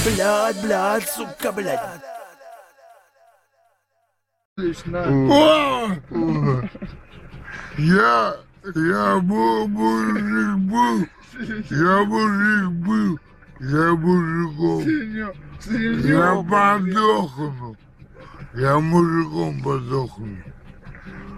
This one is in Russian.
Блядь, блядь, сука, блядь. Я мужик был, я мужиком. Я подохну, я мужиком подохну.